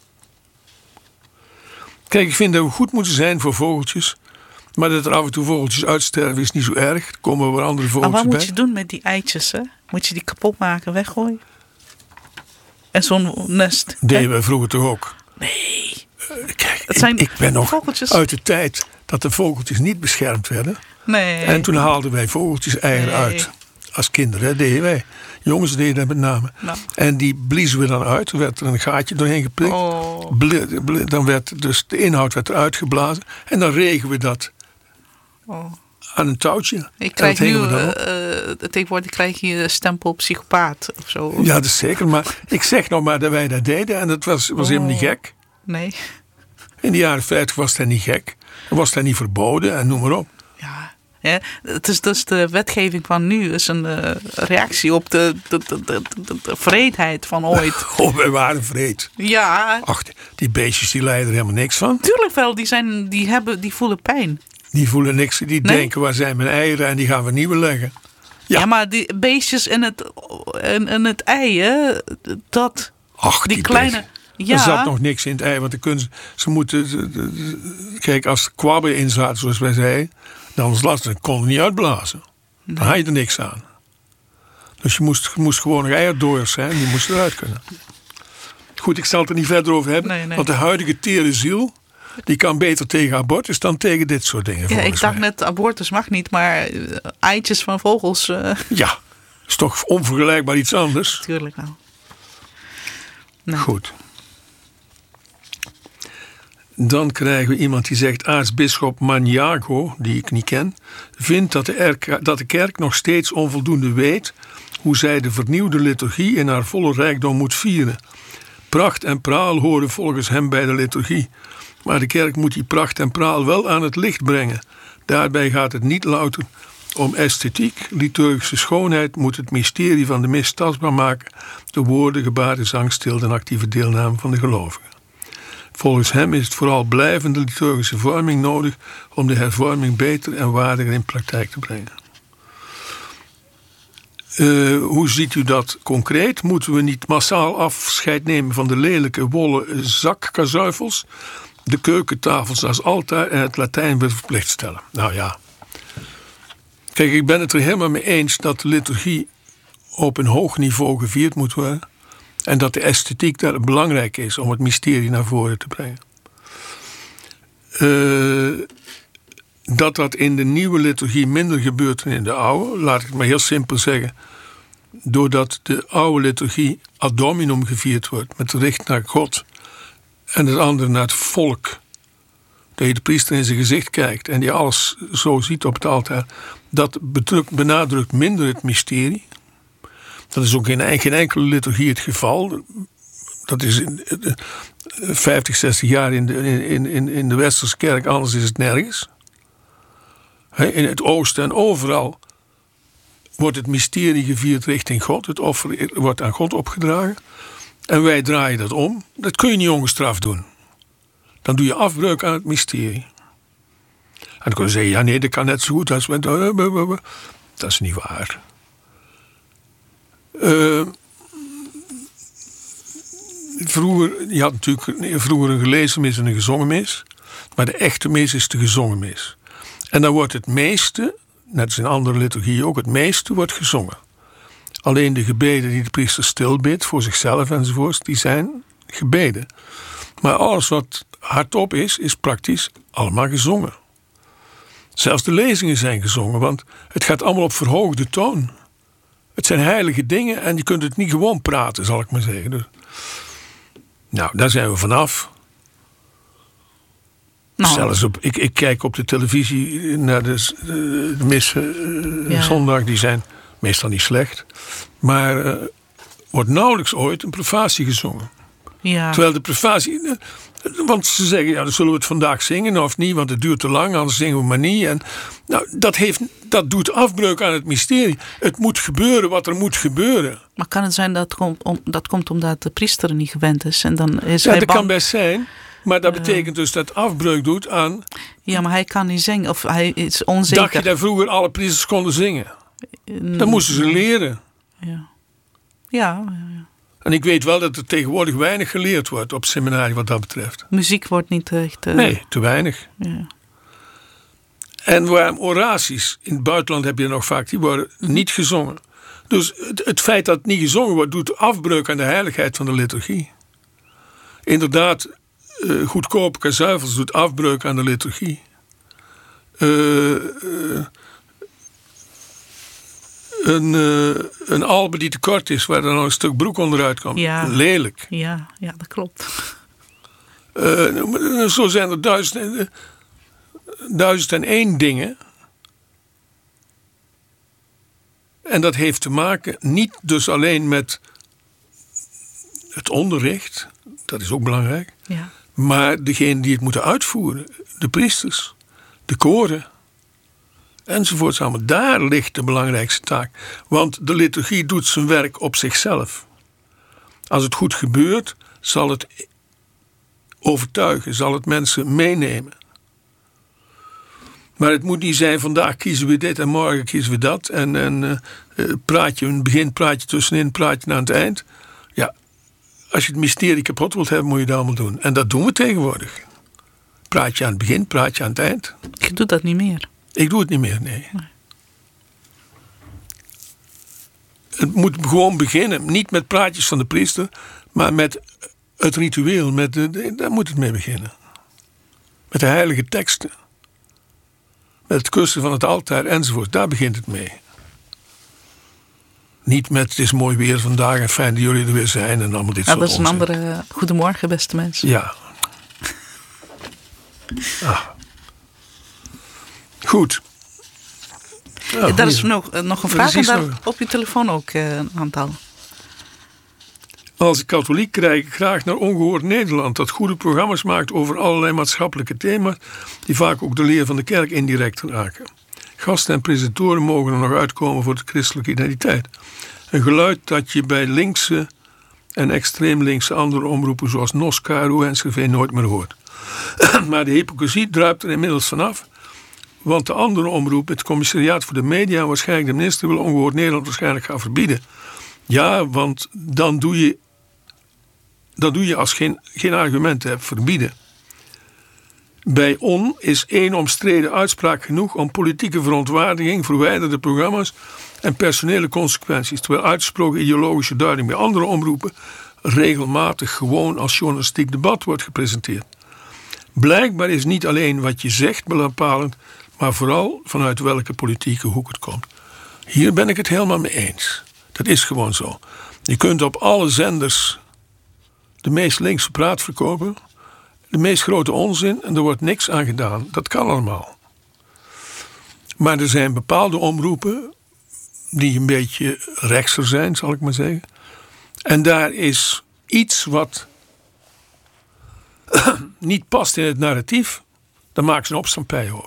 Kijk, ik vind dat we goed moeten zijn voor vogeltjes. Maar dat er af en toe vogeltjes uitsterven is niet zo erg. Er komen weer andere vogeltjes bij. Maar wat moet je doen met die eitjes? Hè? Moet je die kapot maken, weggooien? En zo'n nest. Deden wij vroeger toch ook? Nee. Uh, kijk, het zijn ik, ik ben nog vogeltjes. Uit de tijd dat de vogeltjes niet beschermd werden. Nee. En toen haalden wij vogeltjes eieren nee. uit. Als kinderen, hè, deden wij. Jongens deden dat met name. Nou. En die bliezen we dan uit. Er werd er een gaatje doorheen geprikt. Oh. Bli, bli, dan werd dus de inhoud werd eruit geblazen. En dan regen we dat oh. aan een touwtje. Ik krijg nu, uh, tegenwoordig krijg je een stempel psychopaat of zo. Ja, dat is zeker. Maar ik zeg nog maar dat wij dat deden. En dat was, was oh. helemaal niet gek. Nee. In de jaren vijftig was dat niet gek. Was dat niet verboden en noem maar op. Ja. Ja, het is dus de wetgeving van nu is een uh, reactie op de, de, de, de, de, de vreedheid van ooit. Oh, wij waren vreed. Ja. Ach, die beestjes die lijden er helemaal niks van. Tuurlijk wel, die, zijn, die, hebben, die voelen pijn. Die voelen niks, die nee? denken waar zijn mijn eieren en die gaan we nieuwe leggen. Ja, ja maar die beestjes in het, in, in het ei, hè, dat... Ach, die, die kleine... Ja. Er zat nog niks in het ei, want de kunst, ze moeten... Kijk, als er kwabben in zaten, zoals wij zeiden... Dan was het lastig, dan kon het niet uitblazen. Dan nee. had je er niks aan. Dus je moest, je moest gewoon nog eierdooiers zijn. Die moesten eruit kunnen. Goed, ik zal het er niet verder over hebben. Nee, nee. Want de huidige tere ziel... die kan beter tegen abortus dan tegen dit soort dingen. Ja, ik dacht mij. net, abortus mag niet. Maar eitjes van vogels... Uh... Ja, is toch onvergelijkbaar iets anders. Tuurlijk wel. Nee. Goed. Dan krijgen we iemand die zegt... aartsbisschop Maniago, die ik niet ken... vindt dat de, erk, dat de kerk nog steeds onvoldoende weet... hoe zij de vernieuwde liturgie in haar volle rijkdom moet vieren. Pracht en praal horen volgens hem bij de liturgie. Maar de kerk moet die pracht en praal wel aan het licht brengen. Daarbij gaat het niet louter om esthetiek. Liturgische schoonheid moet het mysterie van de mis tastbaar maken... door woorden, gebaren, zang, stilte en actieve deelname van de gelovigen. Volgens hem is het vooral blijvende liturgische vorming nodig... om de hervorming beter en waardiger in praktijk te brengen. Uh, hoe ziet u dat concreet? Moeten we niet massaal afscheid nemen van de lelijke wollen zakkazuifels... de keukentafels als altaar en het Latijn weer verplicht stellen? Nou ja. Kijk, ik ben het er helemaal mee eens dat de liturgie op een hoog niveau gevierd moet worden... en dat de esthetiek daar belangrijk is om het mysterie naar voren te brengen. Uh, dat dat in de nieuwe liturgie minder gebeurt dan in de oude, laat ik het maar heel simpel zeggen. Doordat de oude liturgie ad dominum gevierd wordt, met richt naar God en het andere naar het volk. Dat je de priester in zijn gezicht kijkt en die alles zo ziet op het altaar. Dat bedrukt, benadrukt minder het mysterie. Dat is ook in geen enkele liturgie het geval. Dat is in vijftig, zestig jaar in de, in, in, in de Westerse kerk, anders is het nergens. In het oosten en overal wordt het mysterie gevierd richting God. Het offer wordt aan God opgedragen. En wij draaien dat om. Dat kun je niet ongestraft doen. Dan doe je afbreuk aan het mysterie. En dan kun je zeggen, ja nee, dat kan net zo goed als... Dat is niet waar. Uh, vroeger, je had natuurlijk vroeger een gelezen mis en een gezongen mis. Maar de echte mis is de gezongen mis. En dan wordt het meeste, net als in andere liturgieën ook, het meeste wordt gezongen. Alleen de gebeden die de priester stilbidt voor zichzelf enzovoorts, die zijn gebeden. Maar alles wat hardop is, is praktisch allemaal gezongen. Zelfs de lezingen zijn gezongen, want het gaat allemaal op verhoogde toon. Het zijn heilige dingen en je kunt het niet gewoon praten, zal ik maar zeggen. Dus, nou, daar zijn we vanaf. Nou. Zelfs op, ik, ik kijk op de televisie naar de, de, de missen uh, ja. zondag, die zijn meestal niet slecht. Maar uh, wordt nauwelijks ooit een prefatie gezongen. Ja. Terwijl de prefatie, uh, Want ze zeggen, ja, dan zullen we het vandaag zingen of niet, want het duurt te lang, anders zingen we maar niet. En, nou, dat, heeft, dat doet afbreuk aan het mysterie. Het moet gebeuren wat er moet gebeuren. Maar kan het zijn dat het komt, om, dat komt omdat de priester er niet gewend is? En dan is ja, hij dat bang. kan best zijn. Maar dat betekent dus dat het afbreuk doet aan... Ja, maar hij kan niet zingen. Of hij is onzeker. Dacht je dat vroeger alle priesters konden zingen? Dan moesten ze leren. Ja. Ja, ja, ja. En ik weet wel dat er tegenwoordig weinig geleerd wordt op seminarie wat dat betreft. Muziek wordt niet echt... Uh... Nee, te weinig. Ja. En waarom oraties, in het buitenland heb je nog vaak, die worden niet gezongen. Dus het, het feit dat het niet gezongen wordt, doet afbreuk aan de heiligheid van de liturgie. Inderdaad, uh, goedkope kazuivels doet afbreuk aan de liturgie. Uh, uh, Een, uh, een albe die te kort is, waar dan nog een stuk broek onderuit komt. Ja. Lelijk. Ja, ja, dat klopt. Uh, zo zijn er duizend, uh, duizend en één dingen. En dat heeft te maken niet dus alleen met het onderricht, dat is ook belangrijk, ja. maar degene die het moeten uitvoeren, de priesters, de koren. Enzovoorts allemaal. Daar ligt de belangrijkste taak. Want de liturgie doet zijn werk op zichzelf. Als het goed gebeurt, zal het overtuigen, zal het mensen meenemen. Maar het moet niet zijn, vandaag kiezen we dit en morgen kiezen we dat. En, en uh, praatje in het begin, praatje tussenin, praatje aan het eind. Ja, als je het mysterie kapot wilt hebben, moet je dat allemaal doen. En dat doen we tegenwoordig. Praatje aan het begin, praatje aan het eind. Je doet dat niet meer. Ik doe het niet meer, nee. nee. Het moet gewoon beginnen. Niet met praatjes van de priester, maar met het ritueel. Met de, de, daar moet het mee beginnen. Met de heilige teksten. Met het kussen van het altaar enzovoort. Daar begint het mee. Niet met het is mooi weer vandaag en fijn dat jullie er weer zijn. En allemaal dit ja, soort dat is een onzin. andere... Uh, goedemorgen, beste mensen. Ja. Ah. Goed. Ja, daar is nog, uh, nog een vraag en daar nog... op je telefoon ook uh, een aantal. Als katholiek krijg ik graag naar Ongehoord Nederland, dat goede programma's maakt over allerlei maatschappelijke thema's die vaak ook de leer van de kerk indirect raken. Gasten en presentatoren mogen er nog uitkomen voor de christelijke identiteit. Een geluid dat je bij linkse en extreem linkse andere omroepen zoals N O S, K R O en N S C V nooit meer hoort. Maar de hypocrisie druipt er inmiddels vanaf. Want de andere omroep, het commissariaat voor de media en waarschijnlijk de minister wil Ongehoord Nederland waarschijnlijk gaan verbieden. Ja, want dan doe je, dat doe je als geen, geen argument hebt, verbieden. Bij O N is één omstreden uitspraak genoeg om politieke verontwaardiging, verwijderde programma's en personele consequenties. Terwijl uitgesproken ideologische duiding bij andere omroepen regelmatig gewoon als journalistiek debat wordt gepresenteerd. Blijkbaar is niet alleen wat je zegt bepalend, maar vooral vanuit welke politieke hoek het komt. Hier ben ik het helemaal mee eens. Dat is gewoon zo. Je kunt op alle zenders de meest linkse praat verkopen, de meest grote onzin en er wordt niks aan gedaan. Dat kan allemaal. Maar er zijn bepaalde omroepen die een beetje rechtser zijn, zal ik maar zeggen. En daar is iets wat niet past in het narratief, dan maken ze een opstampij over.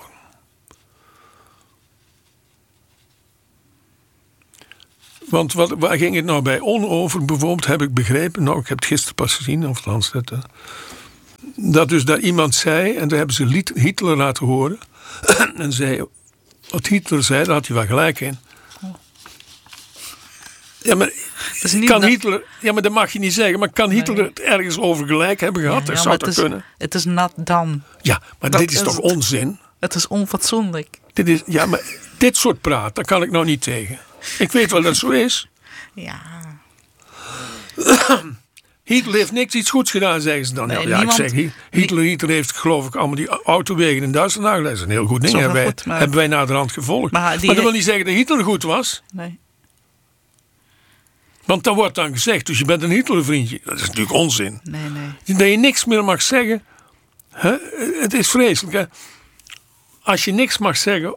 Want wat, waar ging het nou bij O N over? Bijvoorbeeld heb ik begrepen, nou ik heb het gisteren pas gezien, of althans dat, uh, dat dus daar iemand zei, en daar hebben ze Hitler laten horen, en zei, wat Hitler zei, daar had hij wel gelijk in. Ja, maar kan Hitler, ja, maar dat mag je niet zeggen, maar kan Hitler het ergens over gelijk hebben gehad? Ja, ja, dat zou toch kunnen? Het is nat dan. Ja, maar dat dit is, is toch het, onzin? Het is onfatsoenlijk. Dit is, ja, maar dit soort praat, daar kan ik nou niet tegen. Ik weet wel dat het zo is. Ja. Hitler heeft niks iets goeds gedaan, zeggen ze dan. Nee, ja, niemand, ik zeg, Hitler, Hitler heeft geloof ik allemaal die autowegen in Duitsland aangelegd. Dat is een heel goed ding. Hebben wij, goed, maar... hebben wij naderhand gevolgd. Maar, maar dat wil niet zeggen dat Hitler goed was. Nee. Want dat wordt dan gezegd, dus je bent een Hitlervriendje. Dat is natuurlijk onzin. Nee, nee. Dat je niks meer mag zeggen. Hè? Het is vreselijk. Hè? Als je niks mag zeggen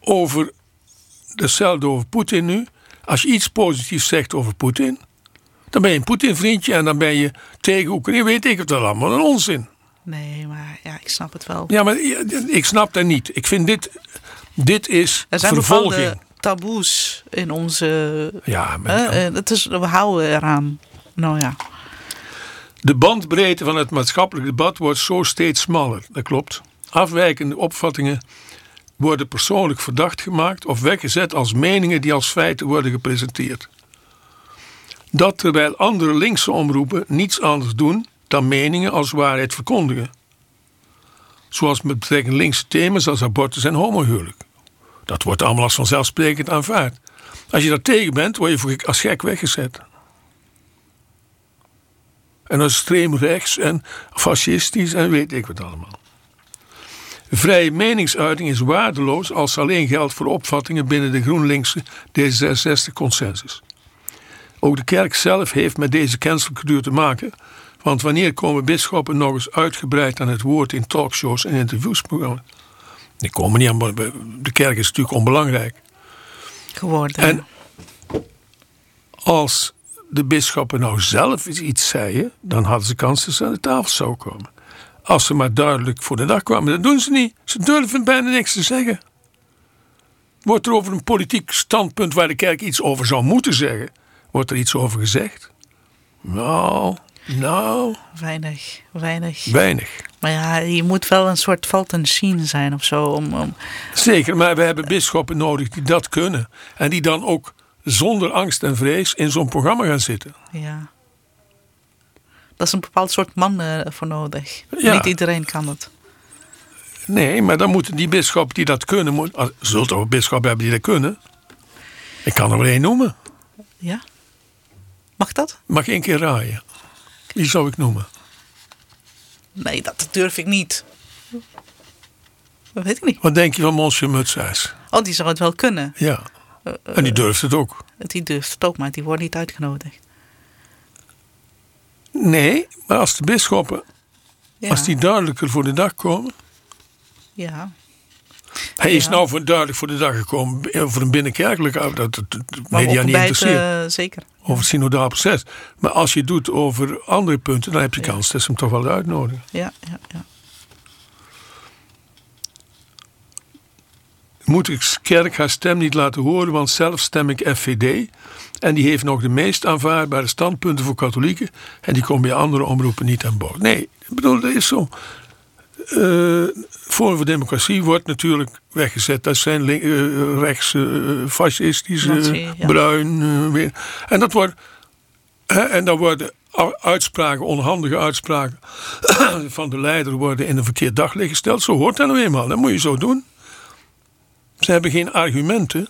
over... Hetzelfde over Poetin nu. Als je iets positiefs zegt over Poetin, Dan ben je een Poetin-vriendje en dan ben je tegen Oekraïne. Weet ik het wel allemaal. Een onzin. Nee, maar ja, ik snap het wel. Ja, maar ik snap dat niet. Ik vind dit, dit is er zijn vervolging. bepaalde taboes in onze... Ja, maar, uh, het is, we houden eraan. Nou ja. De bandbreedte van het maatschappelijk debat wordt zo steeds smaller. Dat klopt. Afwijkende opvattingen worden persoonlijk verdacht gemaakt of weggezet als meningen die als feiten worden gepresenteerd. Dat terwijl andere linkse omroepen niets anders doen dan meningen als waarheid verkondigen. Zoals met betrekking linkse thema's als abortus en homohuwelijk. Dat wordt allemaal als vanzelfsprekend aanvaard. Als je daar tegen bent, word je voor als gek weggezet. En als extreem rechts en fascistisch en weet ik wat allemaal. Vrije meningsuiting is waardeloos als alleen geldt voor opvattingen binnen de GroenLinkse D zesenzestig consensus. Ook de kerk zelf heeft met deze cancelcultuur te maken, want wanneer komen bisschoppen nog eens uitgebreid aan het woord in talkshows en interviewsprogramma's? Die komen niet aan, de kerk is natuurlijk onbelangrijk. Geworden. En als de bisschoppen nou zelf iets zeiden, dan hadden ze kans dat ze aan de tafel zouden komen. Als ze maar duidelijk voor de dag kwamen. Dat doen ze niet. Ze durven bijna niks te zeggen. Wordt er over een politiek standpunt waar de kerk iets over zou moeten zeggen, wordt er iets over gezegd? Nou, nou. Weinig, weinig. Weinig. Maar ja, je moet wel een soort valt en zien zijn of zo. Om, om... Zeker, maar we hebben bisschoppen nodig die dat kunnen. En die dan ook zonder angst en vrees in zo'n programma gaan zitten. Ja. Dat is een bepaald soort man uh, voor nodig. Ja. Niet iedereen kan het. Nee, maar dan moeten die bisschoppen die dat kunnen... Moet, er zult toch een bisschop hebben die dat kunnen? Ik kan er wel één noemen. Ja? Mag dat? Mag één keer raaien. Wie zou ik noemen? Nee, dat durf ik niet. Dat weet ik niet. Wat denk je van Monsieur Mutshuis? Oh, die zou het wel kunnen. Ja. Uh, uh, en die durft het ook. Die durft het ook, maar die wordt niet uitgenodigd. Nee, maar als de bisschoppen, ja. als die duidelijker voor de dag komen. Ja. Hij is ja. nou voor duidelijk voor de dag gekomen voor een binnenkerkelijke, dat de media niet interesseert. Het, uh, zeker. Over het synodaal proces. Maar als je het doet over andere punten, dan heb je ja. kans dat ze hem toch wel uitnodigen. Ja, ja, ja. Moet ik kerk haar stem niet laten horen, want zelf stem ik F V D. En die heeft nog de meest aanvaardbare standpunten voor katholieken. En die komen bij andere omroepen niet aan bod. Nee, ik bedoel, dat is zo. Uh, Forum voor Democratie wordt natuurlijk weggezet. Dat zijn link, uh, rechts, uh, fascistische, Nazi, ja. bruin. Uh, weer. En dat wordt. Uh, en dan worden uitspraken, onhandige uitspraken van de leider worden in een verkeerd daglicht gesteld. Zo hoort dat nou eenmaal. Dat moet je zo doen. Ze hebben geen argumenten.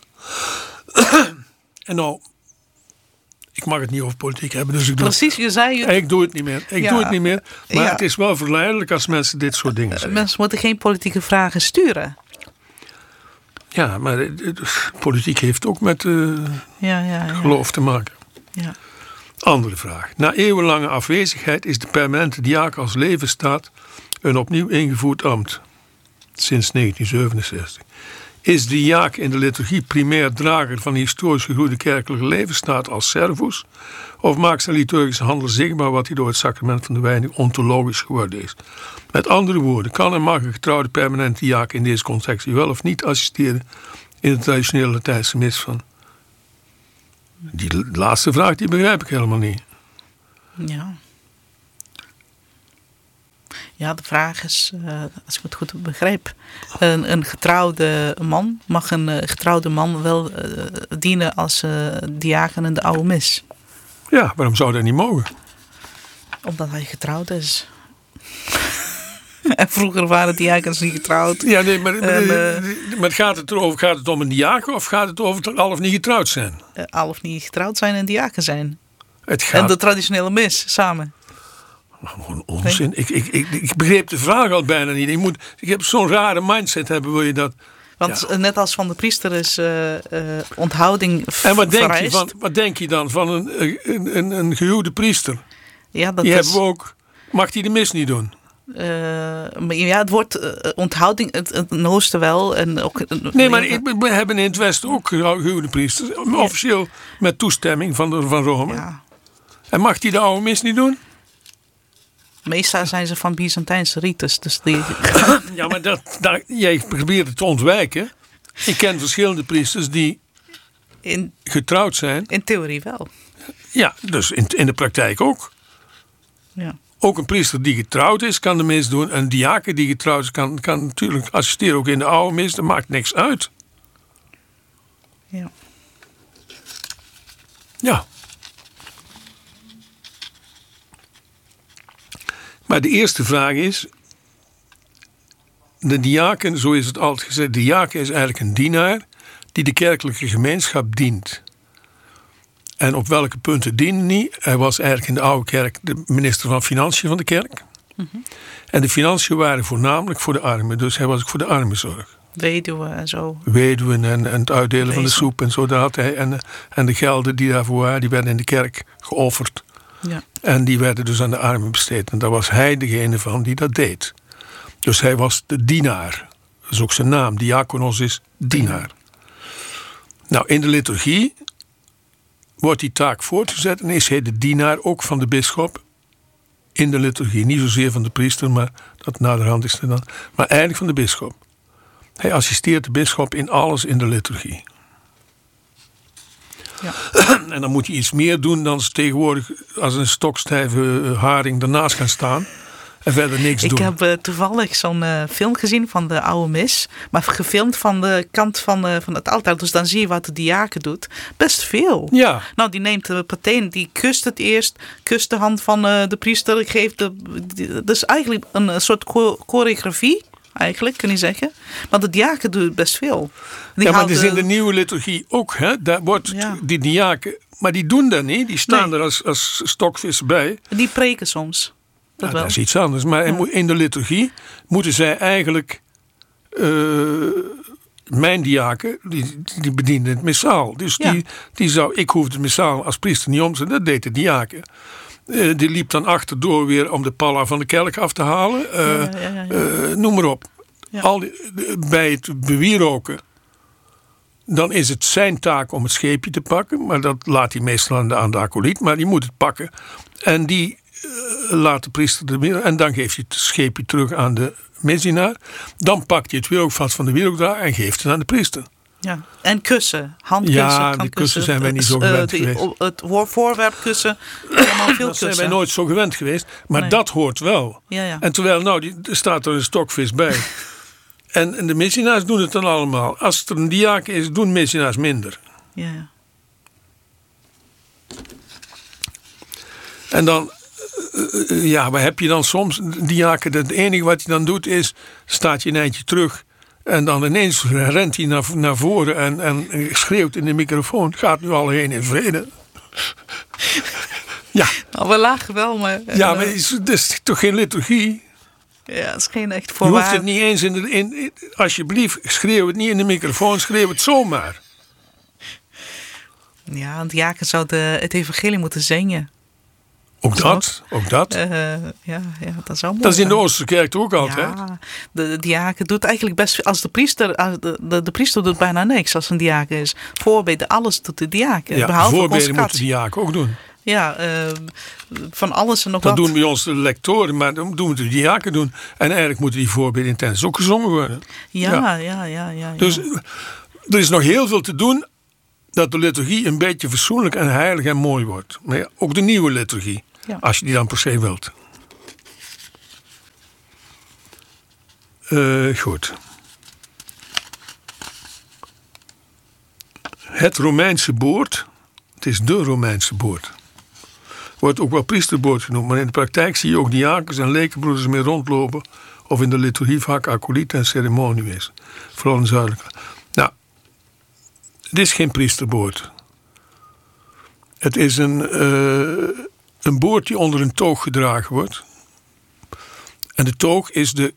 En nou, ik mag het niet over politiek hebben, dus ik doe Precies, je zei je... Ik doe het niet meer. Ik ja. doe het niet meer. Maar ja. het is wel verleidelijk als mensen dit soort dingen zeggen. Mensen moeten geen politieke vragen sturen. Ja, maar de, de, de, politiek heeft ook met uh, ja, ja, ja. geloof te maken. Ja. Andere vraag. Na eeuwenlange afwezigheid is de permanente diaken als levensstaat een opnieuw ingevoerd ambt. Sinds negentien zevenenzestig. Is de diaak in de liturgie primair drager van de historisch gegroeide kerkelijke levensstaat als servus? Of maakt zijn liturgische handel zichtbaar wat hij door het sacrament van de wijding ontologisch geworden is? Met andere woorden, kan en mag een getrouwde permanente diaak in deze context wel of niet assisteren in de traditionele Latijnse mis van? Die laatste vraag die begrijp ik helemaal niet. Ja. Ja, de vraag is, uh, als ik het goed begrijp, een, een getrouwde man, mag een uh, getrouwde man wel uh, dienen als uh, diaken in de oude mis? Ja, waarom zou dat niet mogen? Omdat hij getrouwd is. En vroeger waren diakens niet getrouwd. Ja, nee, maar, en, uh, maar gaat, het erover, gaat het om een diaken of gaat het over het al of niet getrouwd zijn? Uh, al of niet getrouwd zijn en diaken zijn. Het gaat... En de traditionele mis samen. Gewoon onzin. Nee. Ik, ik, ik, ik begreep de vraag al bijna niet. Ik, moet, ik heb zo'n rare mindset hebben, wil je dat... Want ja. net als van de priester is uh, uh, onthouding v- En wat denk, vereist. je van, wat denk je dan van een, een, een, een gehuwde priester? Ja, dat Die is... hebben we ook. Mag die de mis niet doen? Uh, maar ja, het wordt uh, onthouding, het, het noosten wel. En ook, uh, nee, maar ik, we hebben in het Westen ook gehuwde priesters. Officieel met toestemming van, de, van Rome. Ja. En mag die de oude mis niet doen? Meestal zijn ze van Byzantijnse rites. Dus die... Ja, maar dat, dat, jij probeert het te ontwijken. Ik ken verschillende priesters die in, getrouwd zijn. In theorie wel. Ja, dus in, in de praktijk ook. Ja. Ook een priester die getrouwd is, kan de mis doen. Een diaken die getrouwd is, kan, kan natuurlijk assisteren ook in de oude mis. Dat maakt niks uit. Ja. Ja. Maar de eerste vraag is, de diaken, zo is het altijd gezegd, de diaken is eigenlijk een dienaar die de kerkelijke gemeenschap dient. En op welke punten diende hij? Hij was eigenlijk in de oude kerk de minister van Financiën van de kerk. Mm-hmm. En de financiën waren voornamelijk voor de armen, dus hij was ook voor de armenzorg. Weduwen en zo. Weduwen en, en het uitdelen Wezen. van de soep en zo. Dat had hij. En, en de gelden die daarvoor waren, die werden in de kerk geofferd. Ja. En die werden dus aan de armen besteed. En daar was hij degene van die dat deed. Dus hij was de dienaar. Dat is ook zijn naam. Diakonos is dienaar. Nou, in de liturgie wordt die taak voortgezet en is hij de dienaar ook van de bisschop in de liturgie. Niet zozeer van de priester, maar dat naderhand is er dan. Maar eigenlijk van de bisschop. Hij assisteert de bisschop in alles in de liturgie. Ja. En dan moet je iets meer doen dan ze tegenwoordig als een stokstijve haring daarnaast gaan staan. En verder niks ik doen. Ik heb uh, toevallig zo'n uh, film gezien van de oude mis. Maar gefilmd van de kant van, uh, van het altaar. Dus dan zie je wat de diaken doet. Best veel. Ja. Nou, die neemt de pateen. Die kust het eerst. Kust de hand van uh, de priester. Geeft de, die, dus eigenlijk een, een soort choreografie. Eigenlijk, kun je zeggen. Maar de diaken doen best veel. Die ja, maar het is de... in de nieuwe liturgie ook. Hè? Daar wordt ja. die diaken... Maar die doen dat niet. Die staan nee. er als, als stokvis bij. Die preken soms. Dat, ja, dat is iets anders. Maar ja. in de liturgie moeten zij eigenlijk... Uh, mijn diaken, die, die bedienden het missaal. Dus ja. die, die zou... Ik hoefde het missaal als priester niet om te zetten. Dat deed de diaken. Uh, die liep dan achterdoor weer om de palla van de kelk af te halen. Uh, ja, ja, ja, ja. Uh, noem maar op. Ja. Al die, de, bij het bewieroken... dan is het zijn taak om het scheepje te pakken. Maar dat laat hij meestal aan de, aan de acoliet. Maar die moet het pakken. En die uh, laat de priester er weer. En dan geeft hij het scheepje terug aan de misdienaar. Dan pakt hij het weer ook vast van de wierookdrager en geeft het aan de priester. Ja, en kussen, handkussen. Ja, die kussen zijn wij niet zo gewend uh, die, geweest. Het voorwerp kussen, allemaal veel dat kussen. zijn wij nooit zo gewend geweest, maar nee. dat hoort wel. Ja, ja. En terwijl, nou, die, er staat er een stokvis bij. en, en de missionaars doen het dan allemaal. Als er een diaken is, doen missionaars minder. Ja, ja. En dan, uh, ja, waar heb je dan soms? Diaken, het enige wat hij dan doet is, staat je een eindje terug. En dan ineens rent hij naar, naar voren en, en schreeuwt in de microfoon. Gaat nu al heen in vrede. Ja. Nou, we lachen wel, maar... Ja, maar het is, het is toch geen liturgie? Ja, het is geen echt voorwaar. Je hoeft het niet eens in de... In, in, alsjeblieft, schreeuw het niet in de microfoon. Schreeuw het zomaar. Ja, want diaken zou de, het evangelie moeten zingen. Ook dat, ook dat. Uh, ja, ja, dat zou mooi Dat is in de zijn. Oosterse kerk ook altijd. Ja, de, de diaken doet eigenlijk best veel. Als de priester, als de, de, de priester doet bijna niks als een diaken is. Voorbeden, alles doet de diaken. Ja, behalve voorbeden moeten de diaken ook doen. Ja, uh, van alles en nog dat wat. Dat doen bij ons de lectoren, maar dat doen we de diaken doen. En eigenlijk moeten die voorbeden in tijdens ook gezongen worden. Ja, ja, ja, ja. ja, ja. Dus er is nog heel veel te doen dat de liturgie een beetje fatsoenlijk en heilig en mooi wordt. Maar ja, ook de nieuwe liturgie. Ja. Als je die dan per se wilt. Uh, goed. Het Romeinse boord. Het is de Romeinse boord. Wordt ook wel priesterboord genoemd. Maar in de praktijk zie je ook diakens en lekenbroeders mee rondlopen. Of in de liturgie vaak acoliet en ceremoniemeester. Vooral in zuidelijk. Nou. Het is geen priesterboord. Het is een... Uh, Een boord die onder een toog gedragen wordt. En de toog is de,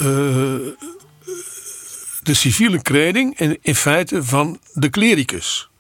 uh, de civiele kleding in, in feite van de klericus.